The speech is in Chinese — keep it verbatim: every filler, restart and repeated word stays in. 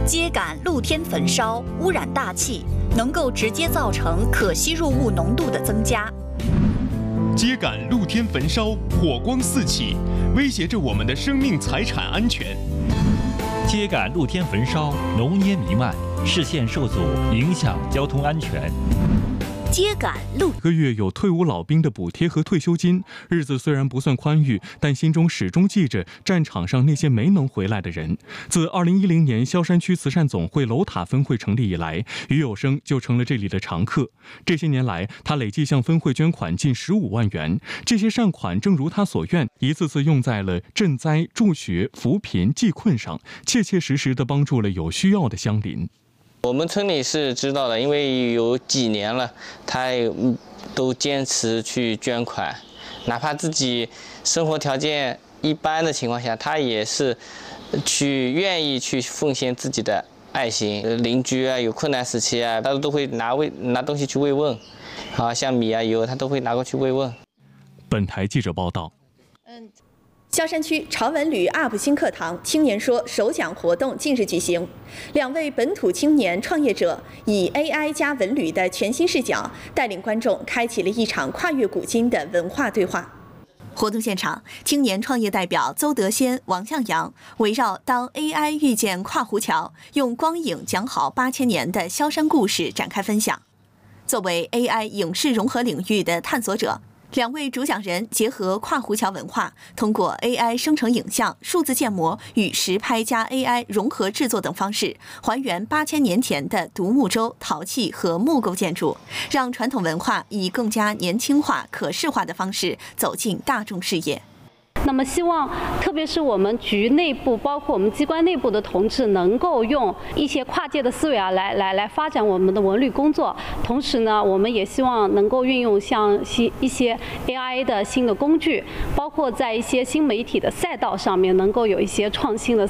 秸秆露天焚烧污染大气，能够直接造成可吸入物浓度的增加。 秸秆露天焚烧，火光四起，威胁着我们的生命财产安全。 秸秆露天焚烧，浓烟弥漫，视线受阻，影响交通安全。 秸秆路个月有退伍老兵的补贴和退休金，日子虽然不算宽裕，但心中始终记着战场上那些没能回来的人。自二零一零年萧山区慈善总会楼塔分会成立以来，于有生就成了这里的常客。这些年来，他累计向分会捐款近十五万元，这些善款正如他所愿，一次次用在了赈灾、助学、扶贫、济困上，切切实实地帮助了有需要的乡邻。 我们村里是知道的，因为有几年了，他都坚持去捐款，哪怕自己生活条件一般的情况下，他也是去愿意去奉献自己的爱心。邻居啊，有困难时期啊，他都会拿慰拿东西去慰问，啊，像米啊油，他都会拿过去慰问。 本台记者报道。 嗯。萧山区朝文旅 U P 新课堂青年说首讲活动近日举行，两位本土青年创业者以 A I 加文旅的全新视角，带领观众开启了一场跨越古今的文化对话。活动现场，青年创业代表邹德先、王向阳围绕当 A I 遇见跨湖桥，用光影讲好八千年的萧山故事展开分享。作为 A I 影视融合领域的探索者，两位主讲人结合跨湖桥文化，通过 A I 生成影像、数字建模与实拍加 A I 融合制作等方式，还原八千年前的独木舟、陶器和木构建筑，让传统文化以更加年轻化、可视化的方式走进大众视野。 那么希望特别是我们局内部，包括我们机关内部的同志，能够用一些跨界的思维啊，来来来发展我们的文旅工作。同时呢，我们也希望能够运用像一些 A I 的新的工具，包括在一些新媒体的赛道上面，能够有一些创新的